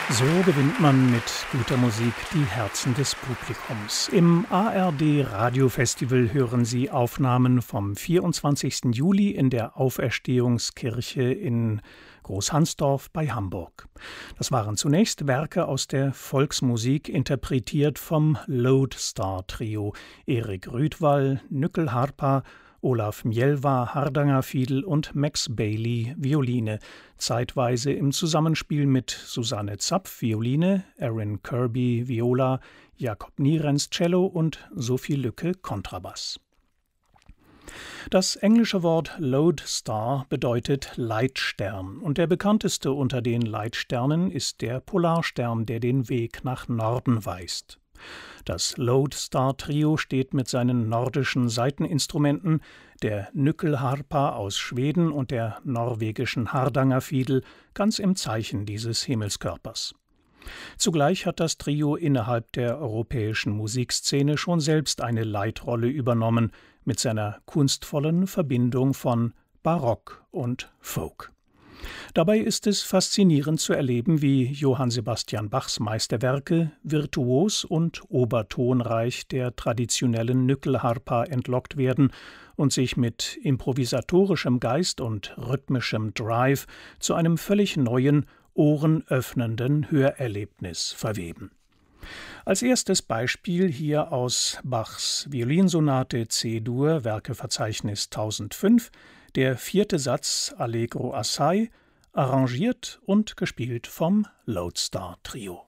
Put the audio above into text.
So gewinnt man mit guter Musik die Herzen des Publikums. Im ARD Radiofestival hören Sie Aufnahmen vom 24. Juli in der Auferstehungskirche in Großhansdorf bei Hamburg. Das waren zunächst Werke aus der Volksmusik, interpretiert vom Lodestar Trio: Erik Rüdwall, Nyckelharpa, Olaf Mjelva, Hardanger Fiedel und Max Bailey, Violine, zeitweise im Zusammenspiel mit Susanne Zapf, Violine, Aaron Kirby, Viola, Jakob Nierens, Cello und Sophie Lücke, Kontrabass. Das englische Wort Lodestar bedeutet Leitstern, und der bekannteste unter den Leitsternen ist der Polarstern, der den Weg nach Norden weist. Das Lodestar-Trio steht mit seinen nordischen Saiteninstrumenten, der Nyckelharpa aus Schweden und der norwegischen Hardanger Fiedel, ganz im Zeichen dieses Himmelskörpers. Zugleich hat das Trio innerhalb der europäischen Musikszene schon selbst eine Leitrolle übernommen, mit seiner kunstvollen Verbindung von Barock und Folk. Dabei ist es faszinierend zu erleben, wie Johann Sebastian Bachs Meisterwerke virtuos und obertonreich der traditionellen Nyckelharpa entlockt werden und sich mit improvisatorischem Geist und rhythmischem Drive zu einem völlig neuen, ohrenöffnenden Hörerlebnis verweben. Als erstes Beispiel hier aus Bachs Violinsonate C-Dur, Werkeverzeichnis 1005, der 4. Satz Allegro assai, arrangiert und gespielt vom Lodestar Trio.